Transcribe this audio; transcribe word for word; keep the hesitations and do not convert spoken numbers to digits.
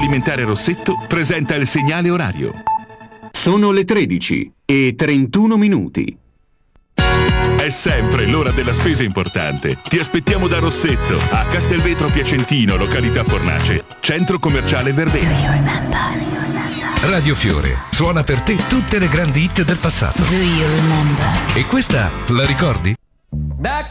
Agroalimentare Rossetto presenta il segnale orario. Sono le tredici e trentuno minuti. È sempre l'ora della spesa importante. Ti aspettiamo da Rossetto, a Castelvetro Piacentino, località Fornace, centro commerciale Verdena. Radio Fiore suona per te tutte le grandi hit del passato. Do you remember? E questa la ricordi? Back